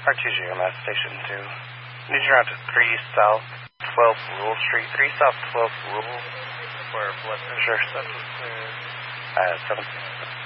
RTG, I'm at Station 2. Need you around to 3 South 12th Rule Street. 3 South 12th Rule for blood pressure. 7.